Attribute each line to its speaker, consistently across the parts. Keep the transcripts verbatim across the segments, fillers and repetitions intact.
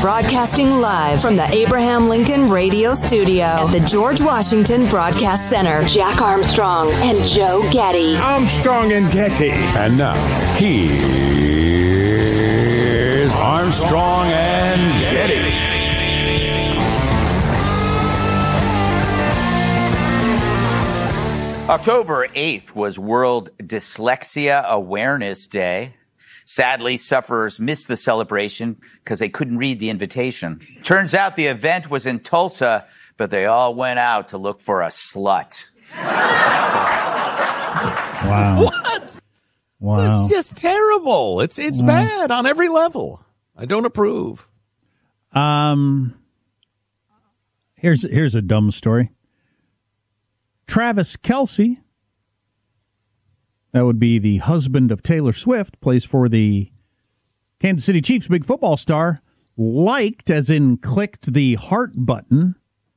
Speaker 1: Broadcasting live from the Abraham Lincoln Radio Studio at the George Washington Broadcast Center. Jack Armstrong and Joe Getty.
Speaker 2: Armstrong and Getty.
Speaker 3: And now, here's Armstrong and Getty.
Speaker 4: October eighth was World Dyslexia Awareness Day. Sadly, sufferers missed the celebration because they couldn't read the invitation. Turns out the event was in Tulsa, but they all went out to look for a slut.
Speaker 5: Wow.
Speaker 6: What?
Speaker 5: Wow.
Speaker 6: That's just terrible. It's it's
Speaker 5: wow.
Speaker 6: bad on every level. I don't approve.
Speaker 5: Um, here's here's a dumb story. Travis Kelce, that would be the husband of Taylor Swift, plays for the Kansas City Chiefs, big football star, liked, as in clicked the heart button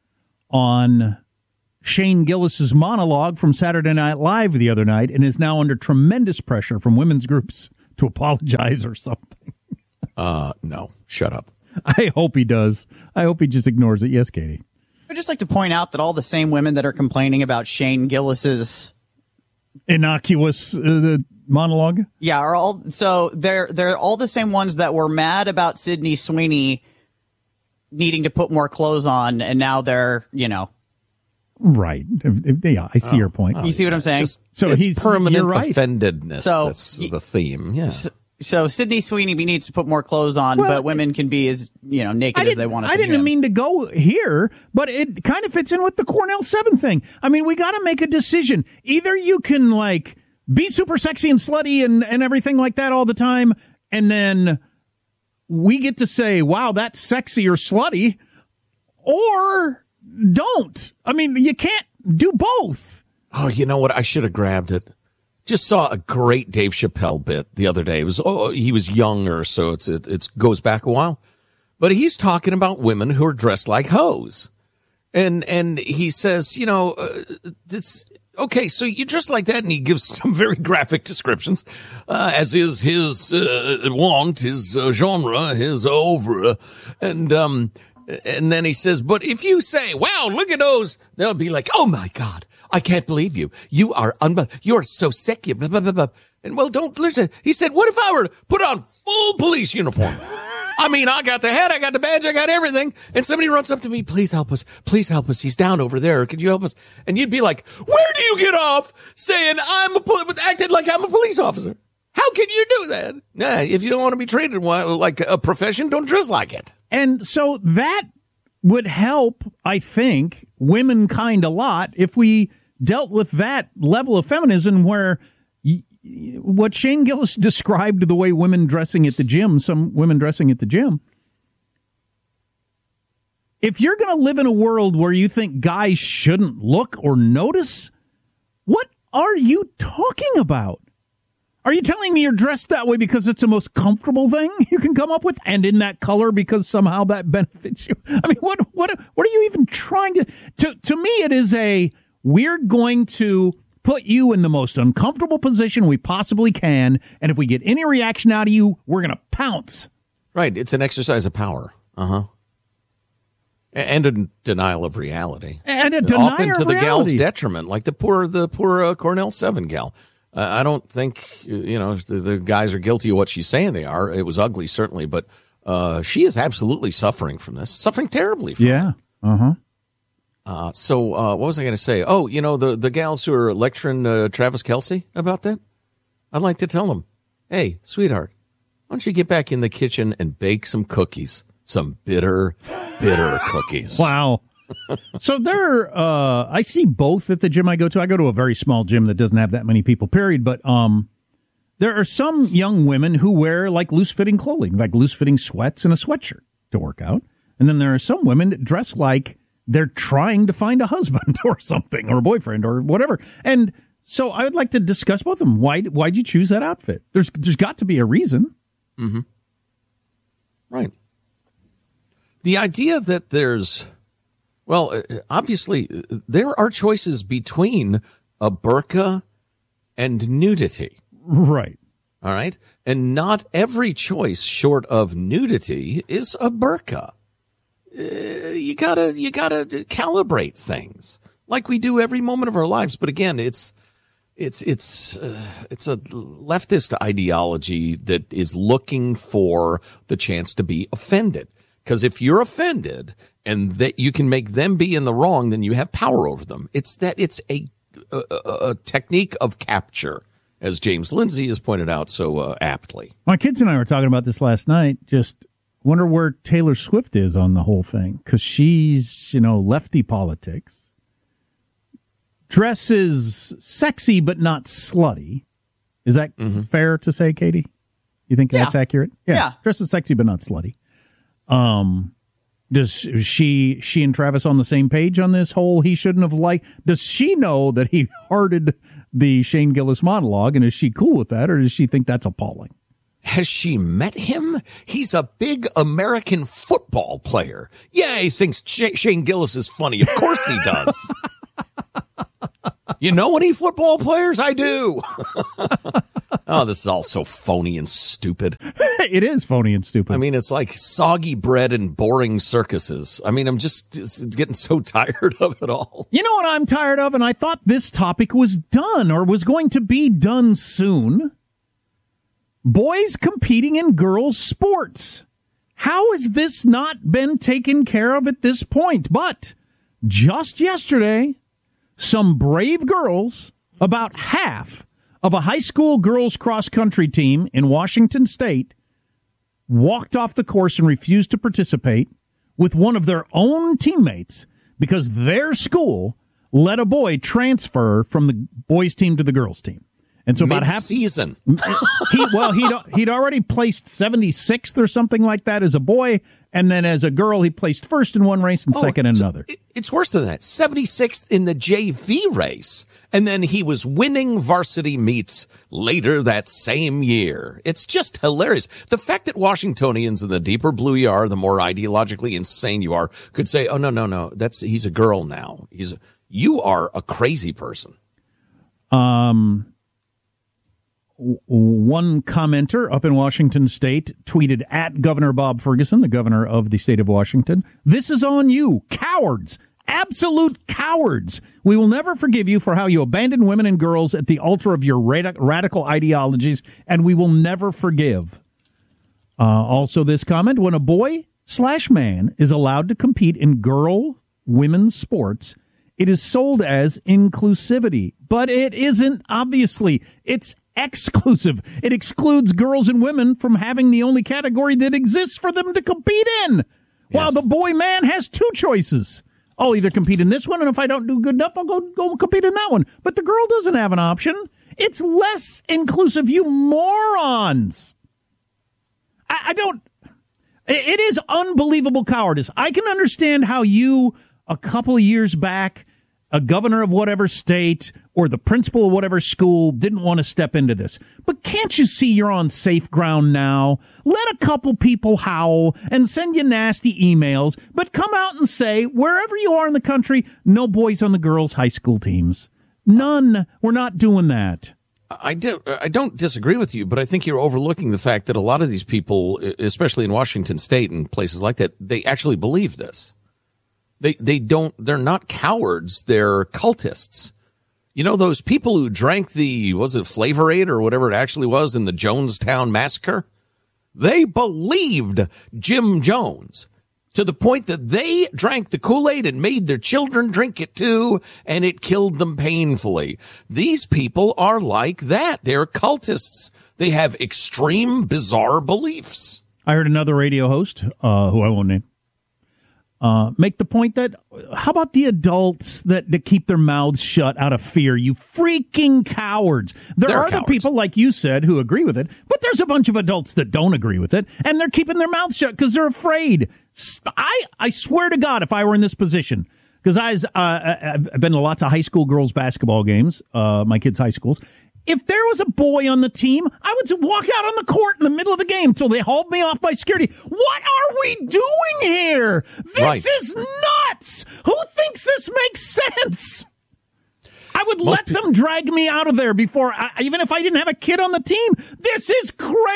Speaker 5: on Shane Gillis's monologue from Saturday Night Live the other night and is now under tremendous pressure from women's groups to apologize or something.
Speaker 6: Uh, no, shut up.
Speaker 5: I hope he does. I hope he just ignores it. Yes, Katie.
Speaker 7: I'd just like to point out that all the same women that are complaining about Shane Gillis's
Speaker 5: innocuous uh, monologue,
Speaker 7: yeah, are all so they're they're all the same ones that were mad about Sydney Sweeney needing to put more clothes on, and now they're you know
Speaker 5: right. Yeah, I see
Speaker 6: oh,
Speaker 5: your point.
Speaker 7: Oh, you see what I'm saying?
Speaker 6: Just,
Speaker 5: so
Speaker 6: it's
Speaker 5: he's
Speaker 6: permanent
Speaker 5: right.
Speaker 6: offendedness.
Speaker 7: So,
Speaker 6: that's the theme. Yeah.
Speaker 7: So, So Sydney Sweeney needs to put more clothes on, well, but women can be as you know naked as they want. At
Speaker 5: I
Speaker 7: the
Speaker 5: didn't
Speaker 7: gym.
Speaker 5: mean to go here, but it kind of fits in with the Cornell seven thing. I mean, we got to make a decision. Either you can like be super sexy and slutty and, and everything like that all the time, and then we get to say, "Wow, that's sexy or slutty," or don't. I mean, you can't do both.
Speaker 6: Oh, you know what? I should have grabbed it. Just saw a great Dave Chappelle bit the other day. It was oh, he was younger, so it's it it's, goes back a while. But he's talking about women who are dressed like hoes, and and he says, you know, uh, this okay, so you dress like that, and he gives some very graphic descriptions, uh, as is his uh, want, his uh, genre, his oeuvre, and um, and then he says, but if you say, wow, look at those, they'll be like, oh my God. I can't believe you. You are un- you are so sick. Blah, blah, blah, blah. And well, don't listen. He said, what if I were to put on full police uniform? I mean, I got the hat, I got the badge, I got everything. And somebody runs up to me, please help us. Please help us. He's down over there. Could you help us? And you'd be like, where do you get off saying I'm a pol- acting like I'm a police officer? How can you do that? Nah, if you don't want to be treated like a profession, don't dress like it.
Speaker 5: And so that would help, I think, womenkind a lot if we dealt with that level of feminism where y- what Shane Gillis described the way women dressing at the gym, some women dressing at the gym. If you're going to live in a world where you think guys shouldn't look or notice, what are you talking about? Are you telling me you're dressed that way because it's the most comfortable thing you can come up with, and in that color because somehow that benefits you? I mean, what what what are you even trying to to to me it is a we're going to put you in the most uncomfortable position we possibly can, and if we get any reaction out of you, we're going to pounce.
Speaker 6: Right. It's an exercise of power. Uh-huh. And a denial of reality.
Speaker 5: And a denial
Speaker 6: often to
Speaker 5: of
Speaker 6: the
Speaker 5: reality.
Speaker 6: gal's detriment, like the poor the poor uh, Cornell seven gal. Uh, I don't think, you know, the, the guys are guilty of what she's saying they are. It was ugly, certainly, but uh, she is absolutely suffering from this, suffering terribly from
Speaker 5: yeah.
Speaker 6: it.
Speaker 5: Uh-huh.
Speaker 6: Uh, so uh, what was I going to say? Oh, you know, the, the gals who are lecturing uh, Travis Kelce about that, I'd like to tell them, hey, sweetheart, why don't you get back in the kitchen and bake some cookies, some bitter, bitter cookies.
Speaker 5: Wow. So there, uh, I see both at the gym I go to. I go to a very small gym that doesn't have that many people, period. But um, there are some young women who wear like loose-fitting clothing, like loose-fitting sweats and a sweatshirt to work out. And then there are some women that dress like they're trying to find a husband or something, or a boyfriend or whatever. And so I would like to discuss both of them. Why, why'd you choose that outfit? There's, there's got to be a reason.
Speaker 6: Mm-hmm. Right. The idea that there's, well, obviously there are choices between a burqa and nudity.
Speaker 5: Right.
Speaker 6: All right. And not every choice short of nudity is a burqa. Uh, you gotta, you gotta calibrate things like we do every moment of our lives. But again, it's, it's, it's, uh, it's a leftist ideology that is looking for the chance to be offended. Because if you're offended and that you can make them be in the wrong, then you have power over them. It's that it's a, a, a technique of capture, as James Lindsay has pointed out so uh, aptly.
Speaker 5: My kids and I were talking about this last night. Just wonder where Taylor Swift is on the whole thing, because she's, you know, lefty politics. Dresses sexy but not slutty. Is that mm-hmm. fair to say, Katie? You think
Speaker 7: yeah.
Speaker 5: that's accurate? Yeah.
Speaker 7: yeah.
Speaker 5: Dresses sexy but not slutty. Um, does is she she and Travis on the same page on this whole he shouldn't have liked? Does she know that he hearted the Shane Gillis monologue, and is she cool with that, or does she think that's appalling?
Speaker 6: Has she met him? He's a big American football player. Yeah, he thinks Sh- Shane Gillis is funny. Of course he does. You know any football players? I do. Oh, this is all so phony and stupid.
Speaker 5: It is phony and stupid.
Speaker 6: I mean, it's like soggy bread and boring circuses. I mean, I'm just, just getting so tired of it all.
Speaker 5: You know what I'm tired of? And I thought this topic was done or was going to be done soon. Boys competing in girls' sports. How has this not been taken care of at this point? But just yesterday, some brave girls, about half of a high school girls cross-country team in Washington State, walked off the course and refused to participate with one of their own teammates because their school let a boy transfer from the boys' team to the girls' team. And so about half
Speaker 6: season,
Speaker 5: he well he'd he'd already placed seventy-sixth or something like that as a boy, and then as a girl he placed first in one race and oh, second in
Speaker 6: so
Speaker 5: another.
Speaker 6: It's worse than that. seventy-sixth in the J V race, and then he was winning varsity meets later that same year. It's just hilarious. The fact that Washingtonians, and the deeper blue you are, the more ideologically insane you are, could say, "Oh no, no, no, that's he's a girl now. He's a, you are a crazy person."
Speaker 5: Um. One commenter up in Washington State tweeted at Governor Bob Ferguson, the governor of the state of Washington, "This is on you, cowards, absolute cowards. We will never forgive you for how you abandoned women and girls at the altar of your rad- radical ideologies, and we will never forgive." Uh, also this comment, when a boy slash man is allowed to compete in girl women's sports, it is sold as inclusivity, but it isn't, obviously. It's exclusive. It excludes girls and women from having the only category that exists for them to compete in. Yes. While the boy man has two choices. I'll either compete in this one, and if I don't do good enough, I'll go, go compete in that one. But the girl doesn't have an option. It's less inclusive, you morons. I, I don't... It, it is unbelievable cowardice. I can understand how you, a couple of years back, a governor of whatever state or the principal of whatever school didn't want to step into this. But can't you see you're on safe ground now? Let a couple people howl and send you nasty emails, but come out and say, wherever you are in the country, no boys on the girls' high school teams. None. We're not doing that.
Speaker 6: I, do, I don't disagree with you, but I think you're overlooking the fact that a lot of these people, especially in Washington State and places like that, they actually believe this. They they don't, they're not cowards, they're cultists. You know, those people who drank the, was it Flavor Aid or whatever it actually was in the Jonestown massacre? They believed Jim Jones to the point that they drank the Kool-Aid and made their children drink it too, and it killed them painfully. These people are like that. They're cultists. They have extreme, bizarre beliefs.
Speaker 5: I heard another radio host, uh, who I won't name, Uh, make the point that, how about the adults that, that keep their mouths shut out of fear? You freaking cowards. There
Speaker 6: they're
Speaker 5: are
Speaker 6: cowards.
Speaker 5: The people, like you said, who agree with it, but there's a bunch of adults that don't agree with it, and they're keeping their mouths shut because they're afraid. I, I swear to God, if I were in this position, because I was, uh, I've been to lots of high school girls basketball games, uh, my kids' high schools. If there was a boy on the team, I would walk out on the court in the middle of the game until they hauled me off by security. What are we doing here? This
Speaker 6: right.
Speaker 5: is nuts. Who thinks this makes sense? I, I would
Speaker 6: Most
Speaker 5: let
Speaker 6: pe-
Speaker 5: them drag me out of there before, I, even if I didn't have a kid on the team. This is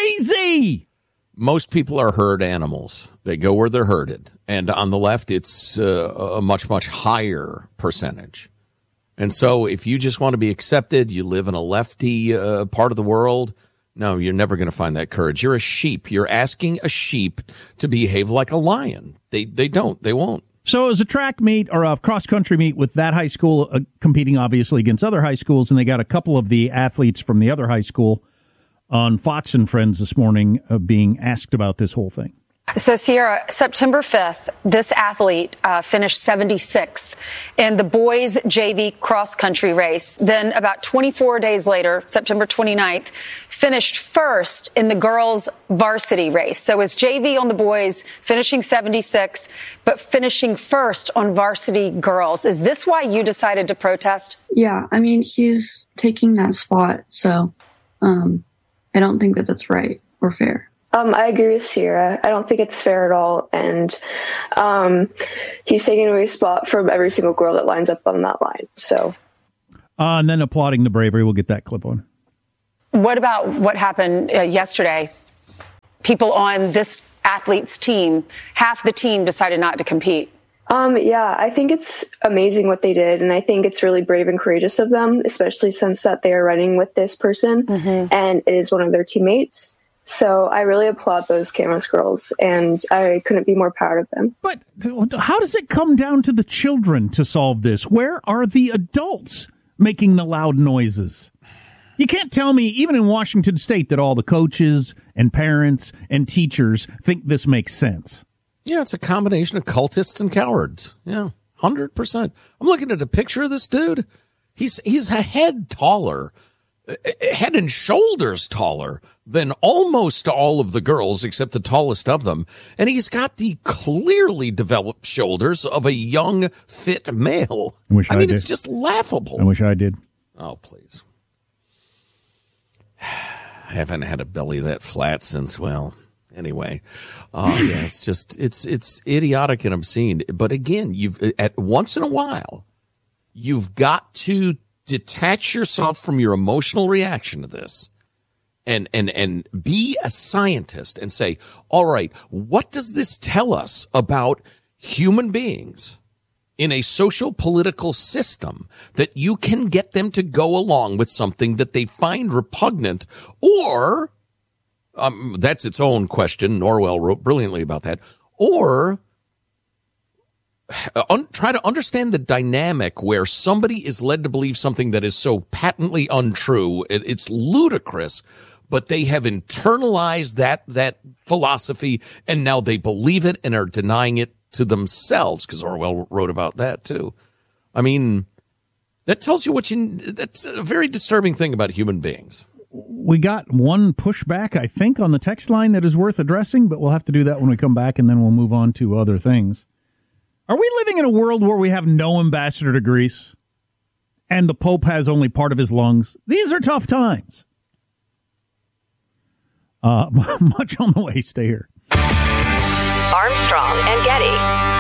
Speaker 5: crazy.
Speaker 6: Most people are herd animals. They go where they're herded. And on the left, it's uh, a much, much higher percentage. And so if you just want to be accepted, you live in a lefty uh, part of the world, no, you're never going to find that courage. You're a sheep. You're asking a sheep to behave like a lion. They they don't. They won't.
Speaker 5: So it was a track meet or a cross-country meet with that high school uh, competing, obviously, against other high schools, and they got a couple of the athletes from the other high school on Fox and Friends this morning uh, being asked about this whole thing.
Speaker 2: So, Sierra, September fifth, this athlete uh, finished seventy-sixth in the boys' J V cross-country race. Then about twenty-four days later, September twenty-ninth, finished first in the girls' varsity race. So it's J V on the boys, finishing seventy-sixth, but finishing first on varsity girls. Is this why you decided to protest?
Speaker 8: Yeah, I mean, he's taking that spot, so um, I don't think that that's right or fair.
Speaker 9: Um, I agree with Sierra. I don't think it's fair at all. And um, he's taking away a spot from every single girl that lines up on that line. So,
Speaker 5: uh, and then applauding the bravery. We'll get that clip on.
Speaker 2: What about what happened uh, yesterday? People on this athlete's team, half the team decided not to compete.
Speaker 9: Um, yeah, I think it's amazing what they did. And I think it's really brave and courageous of them, especially since that they are running with this person mm-hmm. and it is one of their teammates. So I really applaud those Camas girls, and I couldn't be more proud of them.
Speaker 5: But how does it come down to the children to solve this? Where are the adults making the loud noises? You can't tell me, even in Washington State, that all the coaches and parents and teachers think this makes sense.
Speaker 6: Yeah, it's a combination of cultists and cowards. Yeah, one hundred percent. I'm looking at a picture of this dude. He's he's a head taller. Head and shoulders taller than almost all of the girls, except the tallest of them. And he's got the clearly developed shoulders of a young, fit male.
Speaker 5: I, wish
Speaker 6: I
Speaker 5: I
Speaker 6: mean,
Speaker 5: did.
Speaker 6: It's just laughable.
Speaker 5: I wish I did.
Speaker 6: Oh, please. I haven't had a belly that flat since, well, anyway. Uh, yeah, it's just, it's, it's idiotic and obscene. But again, you've, at once in a while, you've got to detach yourself from your emotional reaction to this and, and, and be a scientist and say, all right, what does this tell us about human beings in a social political system that you can get them to go along with something that they find repugnant, or um, that's its own question. Norwell wrote brilliantly about that. Or Un- try to understand the dynamic where somebody is led to believe something that is so patently untrue. It, it's ludicrous, but they have internalized that, that philosophy, and now they believe it and are denying it to themselves, because Orwell wrote about that too. I mean, that tells you what you, that's a very disturbing thing about human beings.
Speaker 5: We got one pushback, I think, on the text line that is worth addressing, but we'll have to do that when we come back, and then we'll move on to other things. Are we living in a world where we have no ambassador to Greece and the Pope has only part of his lungs? These are tough times. Uh, much on the way. Stay here.
Speaker 1: Armstrong and Getty.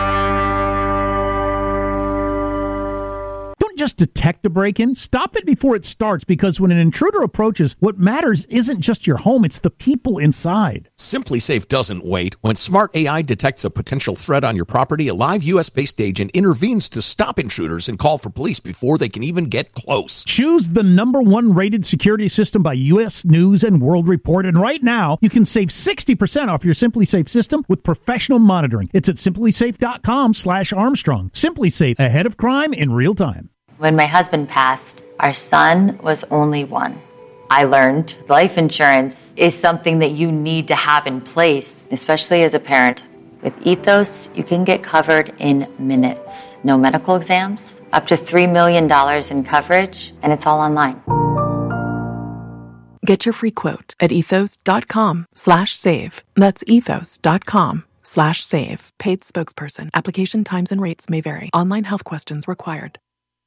Speaker 5: Don't just detect a break-in. Stop it before it starts, because when an intruder approaches, what matters isn't just your home, it's the people inside.
Speaker 6: SimpliSafe doesn't wait. When smart A I detects a potential threat on your property, a live U S-based agent intervenes to stop intruders and call for police before they can even get close.
Speaker 5: Choose the number one rated security system by U S News and World Report, and right now you can save sixty percent off your SimpliSafe system with professional monitoring. It's at simplisafe.com slash Armstrong. SimpliSafe, ahead of crime in real time.
Speaker 10: When my husband passed, our son was only one. I learned life insurance is something that you need to have in place, especially as a parent. With Ethos, you can get covered in minutes. No medical exams, up to three million dollars in coverage, and it's all online.
Speaker 11: Get your free quote at ethos.com slash save. That's ethos.com slash save. Paid spokesperson. Application times and rates may vary. Online health questions required.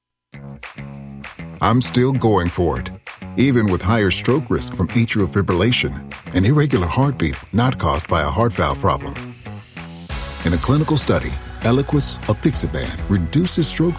Speaker 12: I'm still going for it, even with higher stroke risk from atrial fibrillation, an irregular heartbeat not caused by a heart valve problem. In a clinical study, Eliquis apixaban reduces stroke risk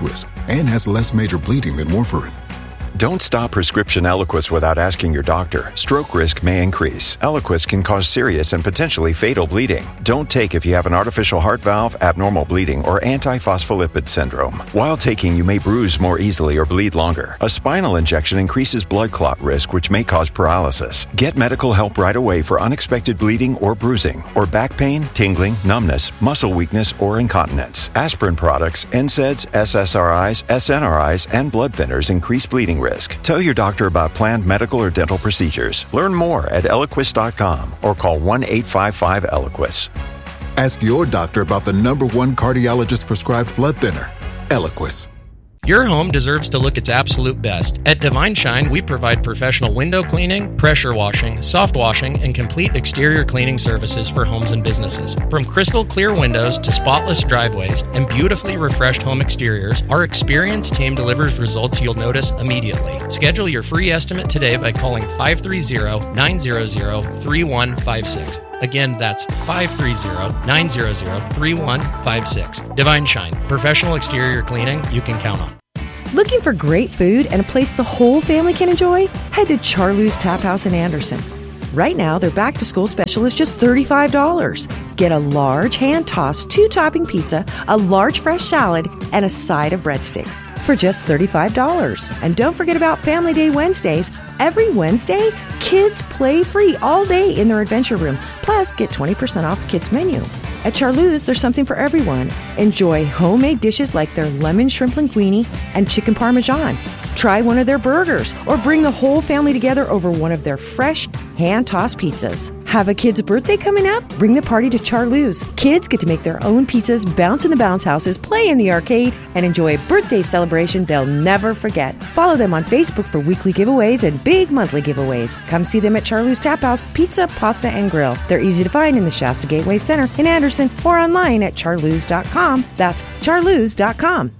Speaker 12: and has less major bleeding than warfarin.
Speaker 13: Don't stop prescription Eliquis without asking your doctor. Stroke risk may increase. Eliquis can cause serious and potentially fatal bleeding. Don't take if you have an artificial heart valve, abnormal bleeding, or antiphospholipid syndrome. While taking, you may bruise more easily or bleed longer. A spinal injection increases blood clot risk, which may cause paralysis. Get medical help right away for unexpected bleeding or bruising, or back pain, tingling, numbness, muscle weakness, or incontinence. Aspirin products, N SAIDs, S S R Is, S N R Is, and blood thinners increase bleeding risk. Tell your doctor about planned medical or dental procedures. Learn more at Eliquis dot com or call one eight five five Eliquis.
Speaker 12: Ask your doctor about the number one cardiologist prescribed blood thinner, Eliquis.
Speaker 14: Your home deserves to look its absolute best. At Divine Shine, we provide professional window cleaning, pressure washing, soft washing, and complete exterior cleaning services for homes and businesses. From crystal clear windows to spotless driveways and beautifully refreshed home exteriors, our experienced team delivers results you'll notice immediately. Schedule your free estimate today by calling five three zero, nine zero zero, three one five six. Again, that's five three zero, nine zero zero, three one five six. Divine Shine, professional exterior cleaning you can count on.
Speaker 15: Looking for great food and a place the whole family can enjoy? Head to Charlie's Tap House in Anderson. Right now, their back-to-school special is just thirty-five dollars. Get a large hand-tossed two-topping pizza, a large fresh salad, and a side of breadsticks for just thirty-five dollars. And don't forget about Family Day Wednesdays. Every Wednesday, kids play free all day in their adventure room. Plus, get twenty percent off the kids' menu. At Charlie's, there's something for everyone. Enjoy homemade dishes like their lemon shrimp linguine and chicken parmesan. Try one of their burgers or bring the whole family together over one of their fresh hand-tossed pizzas. Have a kid's birthday coming up? Bring the party to Charlie's. Kids get to make their own pizzas, bounce in the bounce houses, play in the arcade, and enjoy a birthday celebration they'll never forget. Follow them on Facebook for weekly giveaways and big monthly giveaways. Come see them at Charlie's Tap House Pizza, Pasta, and Grill. They're easy to find in the Shasta Gateway Center in Anderson or online at charloos dot com. That's charloos dot com.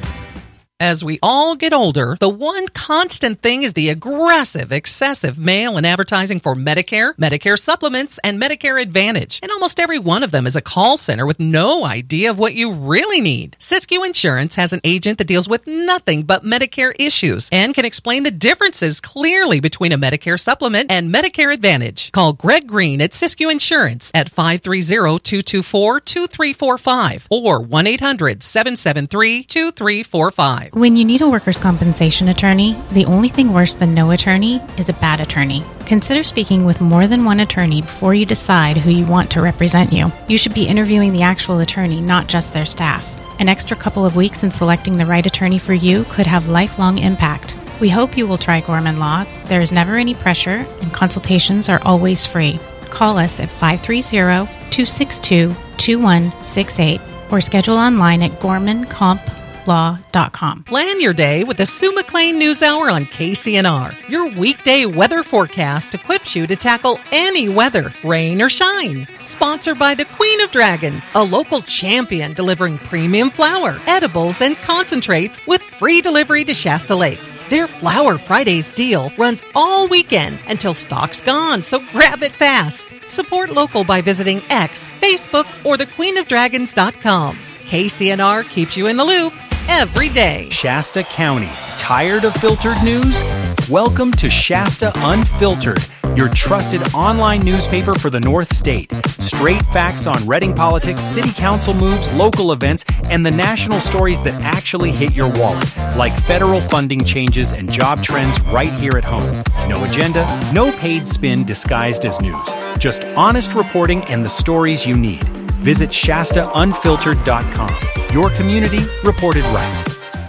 Speaker 16: As we all get older, the one constant thing is the aggressive, excessive mail and advertising for Medicare, Medicare supplements, and Medicare Advantage. And almost every one of them is a call center with no idea of what you really need. Siskiyou Insurance has an agent that deals with nothing but Medicare issues and can explain the differences clearly between a Medicare supplement and Medicare Advantage. Call Greg Green at Siskiyou Insurance at five three zero, two two four, two three four five or one eight hundred, seven seven three, two three four five.
Speaker 17: When you need a workers' compensation attorney, the only thing worse than no attorney is a bad attorney. Consider speaking with more than one attorney before you decide who you want to represent you. You should be interviewing the actual attorney, not just their staff. An extra couple of weeks in selecting the right attorney for you could have lifelong impact. We hope you will try Gorman Law. There is never any pressure, and consultations are always free. Call us at five three zero, two six two, two one six eight or schedule online at gorman comp law dot com.
Speaker 16: Plan your day with the Sue McLean News Hour on K C N R. Your weekday weather forecast equips you to tackle any weather, rain or shine. Sponsored by the Queen of Dragons, a local champion delivering premium flour, edibles, and concentrates with free delivery to Shasta Lake. Their Flower Fridays deal runs all weekend until stock's gone, so grab it fast. Support local by visiting X, Facebook, or the queen of dragons dot com. K C N R keeps you in the loop every day.
Speaker 18: Shasta County. Tired of filtered news? Welcome to Shasta Unfiltered, your trusted online newspaper for the North State. Straight facts on Reading politics, city council moves, local events, and the national stories that actually hit your wallet, like federal funding changes and job trends right here at home. No agenda, no paid spin disguised as news. Just honest reporting and the stories you need. Visit Shasta Unfiltered dot com. Your community reported right.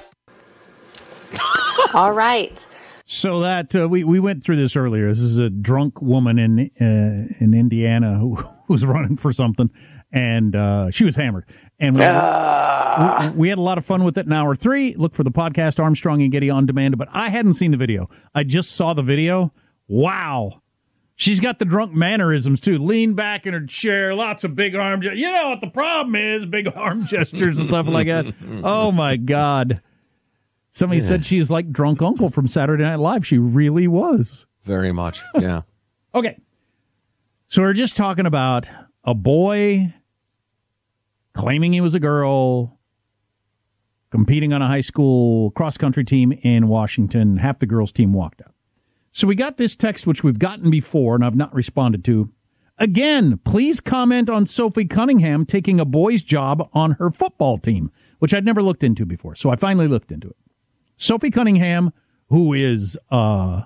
Speaker 19: All right.
Speaker 5: So that uh, we we went through this earlier. This is a drunk woman in uh, in Indiana who was running for something, and uh, she was hammered. And we,
Speaker 4: Ah.
Speaker 5: we, we had a lot of fun with it in hour three. Look for the podcast Armstrong and Getty on demand. But I hadn't seen the video. I just saw the video. Wow. She's got the drunk mannerisms, too. Lean back in her chair, lots of big arm gestures. You know what the problem is, big arm gestures and stuff like that. Oh, my God. Somebody yeah. said she's like Drunk Uncle from Saturday Night Live. She really was.
Speaker 6: Very much, yeah.
Speaker 5: Okay. So we're just talking about a boy claiming he was a girl, competing on a high school cross-country team in Washington. Half the girls' team walked out. So we got this text, which we've gotten before, and I've not responded to. Again, please comment on Sophie Cunningham taking a boy's job on her football team, which I'd never looked into before. So I finally looked into it. Sophie Cunningham, who is uh,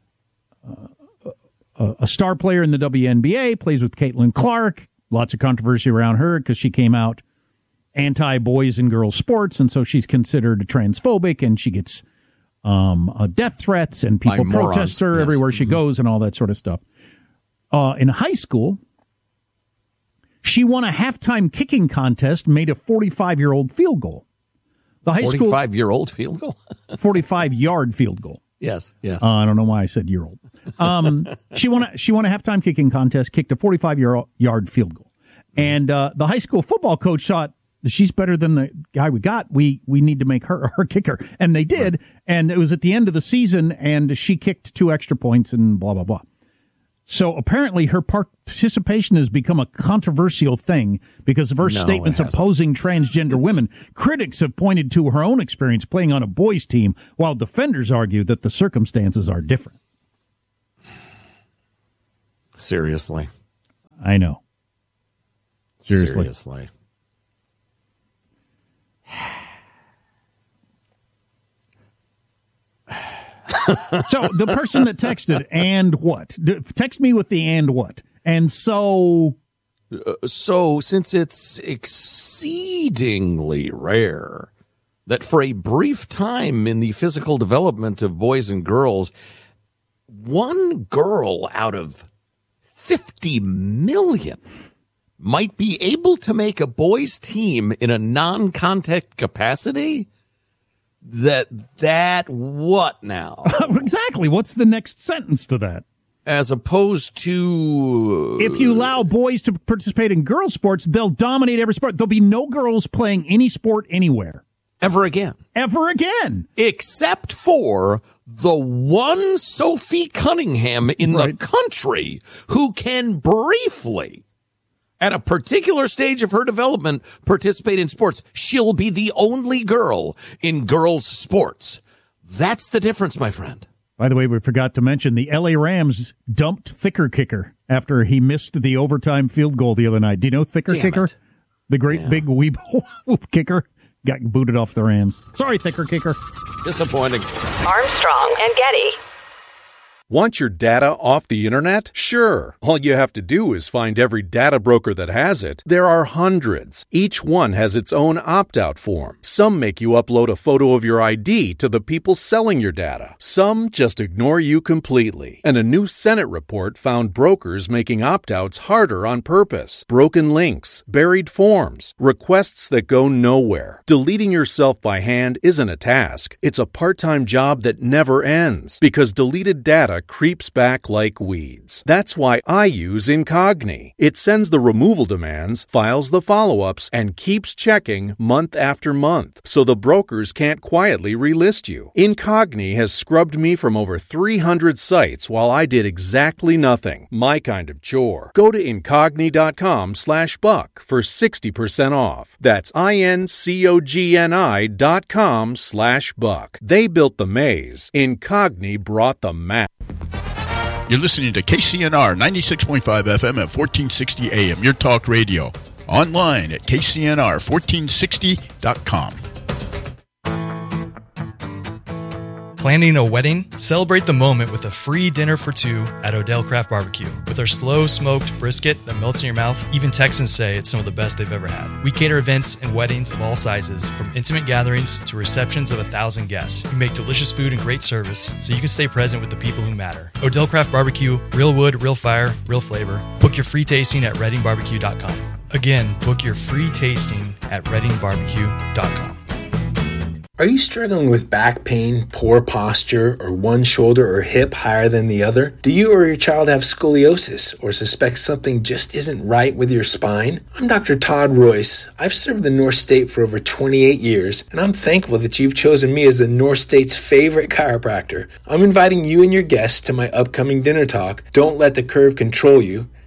Speaker 5: uh, a star player in the W N B A, plays with Caitlin Clark. Lots of controversy around her because she came out anti-boys and girls sports, and so she's considered transphobic, and she gets um, uh, death threats, and people protest her yes. everywhere she mm-hmm. goes and all that sort of stuff. Uh, in high school, she won a halftime kicking contest, made a forty-five-year-old field goal. The high school
Speaker 6: forty-five-year-old field goal?
Speaker 5: forty-five-yard field goal.
Speaker 6: Yes, yes.
Speaker 5: Uh, I don't know why I said year old. Um, she won a, she won a halftime kicking contest, kicked a forty-five-yard field goal. And uh, the high school football coach thought, she's better than the guy we got. We we need to make her her kicker. And they did. Right. And it was at the end of the season, and she kicked two extra points and blah, blah, blah. So apparently her participation has become a controversial thing because of her no, statements opposing transgender women. Critics have pointed to her own experience playing on a boys' team, while defenders argue that the circumstances are different.
Speaker 6: Seriously.
Speaker 5: I know. Seriously.
Speaker 6: Seriously.
Speaker 5: So the person that texted, and what? Text me with the and what. And so...
Speaker 6: Uh, so, since it's exceedingly rare that for a brief time in the physical development of boys and girls, one girl out of fifty million might be able to make a boys' team in a non-contact capacity... That, that what now?
Speaker 5: Exactly. What's the next sentence to that?
Speaker 6: As opposed to...
Speaker 5: If you allow boys to participate in girls' sports, they'll dominate every sport. There'll be no girls playing any sport anywhere.
Speaker 6: Ever again.
Speaker 5: Ever again.
Speaker 6: Except for the one Sophie Cunningham in right. the country who can briefly... at a particular stage of her development, participate in sports. She'll be the only girl in girls' sports. That's the difference, my friend.
Speaker 5: By the way, we forgot to mention the L A Rams dumped Thicker Kicker after he missed the overtime field goal the other night. Do you know Thicker
Speaker 6: Damn
Speaker 5: Kicker?
Speaker 6: It.
Speaker 5: The great yeah. big weeb kicker got booted off the Rams. Sorry, Thicker Kicker.
Speaker 6: Disappointing.
Speaker 1: Armstrong and Getty.
Speaker 19: Want your data off the internet? Sure. All you have to do is find every data broker that has it. There are hundreds. Each one has its own opt-out form. Some make you upload a photo of your I D to the people selling your data. Some just ignore you completely. And a new Senate report found brokers making opt-outs harder on purpose. Broken links, buried forms, requests that go nowhere. Deleting yourself by hand isn't a task. It's a part-time job that never ends because deleted data creeps back like weeds. That's why I use Incogni. It sends the removal demands, files the follow-ups, and keeps checking month after month, so the brokers can't quietly relist you. Incogni has scrubbed me from over three hundred sites while I did exactly nothing. My kind of chore. Go to Incogni.com slash buck for sixty percent off. That's I-N-C-O-G-N-I dot com slash buck. They built the maze. Incogni brought the map.
Speaker 3: You're listening to K C N R ninety-six point five F M at fourteen sixty A M, your talk radio. Online at K C N R fourteen sixty dot com.
Speaker 20: Planning a wedding? Celebrate the moment with a free dinner for two at Odell Craft Barbecue. With our slow smoked brisket that melts in your mouth, even Texans say it's some of the best they've ever had. We cater events and weddings of all sizes, from intimate gatherings to receptions of a thousand guests. We make delicious food and great service so you can stay present with the people who matter. Odell Craft Barbecue, real wood, real fire, real flavor. Book your free tasting at reading barbecue dot com. Again, book your free tasting at reading barbecue dot com.
Speaker 21: Are you struggling with back pain, poor posture, or one shoulder or hip higher than the other? Do you or your child have scoliosis or suspect something just isn't right with your spine? I'm Doctor Todd Royce. I've served the North State for over twenty-eight years, and I'm thankful that you've chosen me as the North State's favorite chiropractor. I'm inviting you and your guests to my upcoming dinner talk, Don't Let the Curve Control You.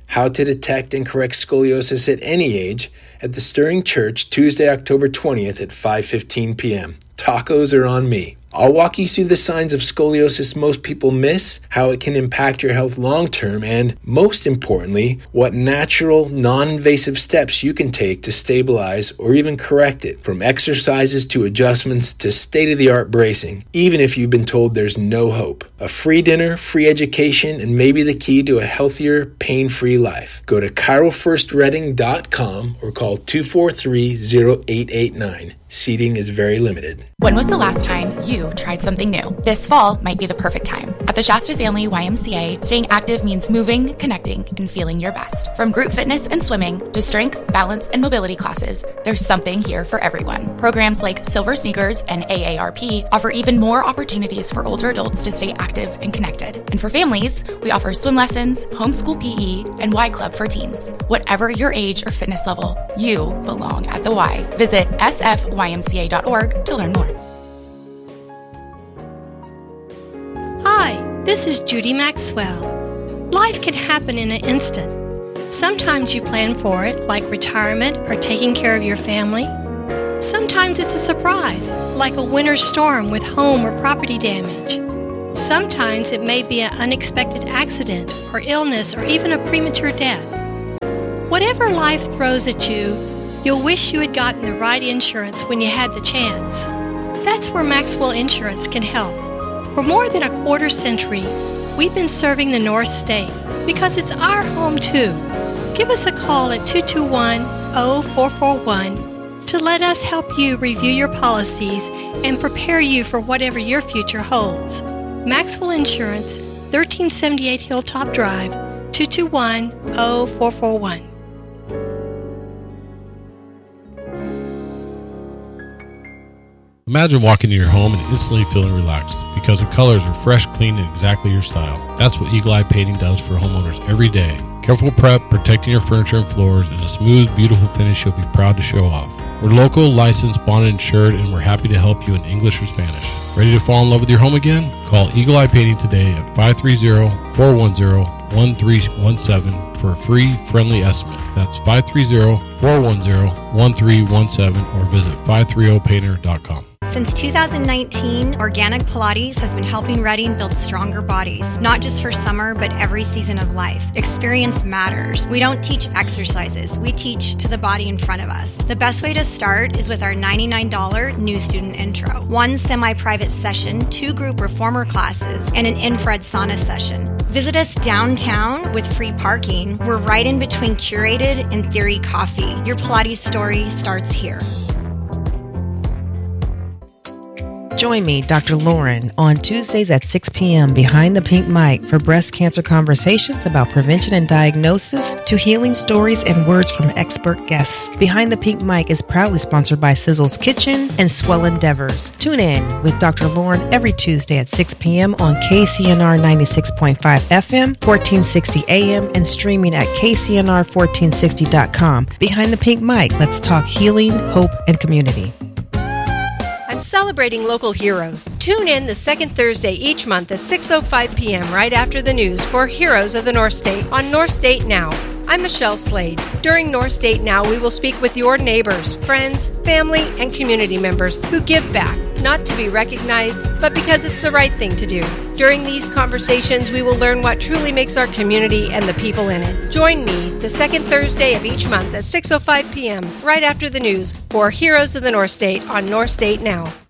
Speaker 21: How to Detect and Correct Scoliosis at Any Age at the Stirring Church, Tuesday, October twentieth at five fifteen p.m. Tacos are on me. I'll walk you through the signs of scoliosis most people miss, how it can impact your health long-term, and, most importantly, what natural, non-invasive steps you can take to stabilize or even correct it, from exercises to adjustments to state-of-the-art bracing, even if you've been told there's no hope. A free dinner, free education, and maybe the key to a healthier, pain-free life. Go to chiro first reading dot com or call two four three, zero eight eight nine. Seating is very limited.
Speaker 7: When was the last time you tried something new? This fall might be the perfect time. At the Shasta Family Y M C A, staying active means moving, connecting, and feeling your best. From group fitness and swimming to strength, balance, and mobility classes, there's something here for everyone. Programs like Silver Sneakers and A A R P offer even more opportunities for older adults to stay active and connected. And for families, we offer swim lessons, homeschool P E, and Y Club for teens. Whatever your age or fitness level, you belong at the Y. Visit S F Y M C A dot org to learn more.
Speaker 22: Hi, this is Judy Maxwell. Life can happen in an instant. Sometimes you plan for it, like retirement or taking care of your family. Sometimes it's a surprise, like a winter storm with home or property damage. Sometimes it may be an unexpected accident or illness or even a premature death. Whatever life throws at you, you'll wish you had gotten the right insurance when you had the chance. That's where Maxwell Insurance can help. For more than a quarter century, we've been serving the North State because it's our home too. Give us a call at two two one, zero four four one to let us help you review your policies and prepare you for whatever your future holds. Maxwell Insurance, thirteen seventy-eight Hilltop Drive, two two one, zero four four one.
Speaker 23: Imagine walking into your home and instantly feeling relaxed because the colors are fresh, clean, and exactly your style. That's what Eagle Eye Painting does for homeowners every day. Careful prep, protecting your furniture and floors, and a smooth, beautiful finish you'll be proud to show off. We're local, licensed, bonded, insured, and we're happy to help you in English or Spanish. Ready to fall in love with your home again? Call Eagle Eye Painting today at five three zero, four one zero, one three one seven for a free, friendly estimate. That's five three zero, four one zero, one three one seven or visit five three zero painter dot com.
Speaker 24: Since two thousand nineteen, Organic Pilates has been helping Reading build stronger bodies, not just for summer, but every season of life. Experience matters. We don't teach exercises. We teach to the body in front of us. The best way to start is with our ninety-nine dollars new student intro. One semi-private session, two group reformer classes, and an infrared sauna session. Visit us downtown with free parking. We're right in between Curated and Theory Coffee. Your Pilates story starts here.
Speaker 25: Join me, Doctor Lauren, on Tuesdays at six p.m. behind the pink mic for breast cancer conversations about prevention and diagnosis to healing stories and words from expert guests. Behind the Pink Mic is proudly sponsored by Sizzle's Kitchen and Swell Endeavors. Tune in with Doctor Lauren every Tuesday at six p.m. on K C N R ninety-six point five F M, fourteen sixty A M, and streaming at K C N R fourteen sixty dot com. Behind the Pink Mic, let's talk healing, hope, and community.
Speaker 26: I'm celebrating local heroes. Tune in the second Thursday each month at six oh five p.m. right after the news for Heroes of the North State on North State Now. I'm Michelle Slade. During North State Now, we will speak with your neighbors, friends, family, and community members who give back, not to be recognized, but because it's the right thing to do. During these conversations, we will learn what truly makes our community and the people in it. Join me the second Thursday of each month at six oh five p.m. right after the news for Heroes of the North State on North State Now.